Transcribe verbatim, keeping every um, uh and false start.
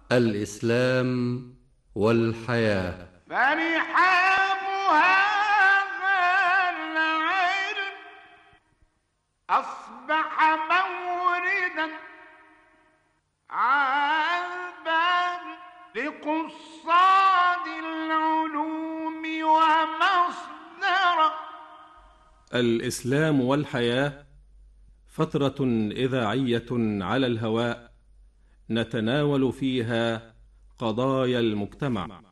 الإسلام والحياة. فرحاب هذا العلم أصبح موردا عذبا لقصاد العلوم ومصدرا. الإسلام والحياة فترة إذاعية على الهواء نتناول فيها قضايا المجتمع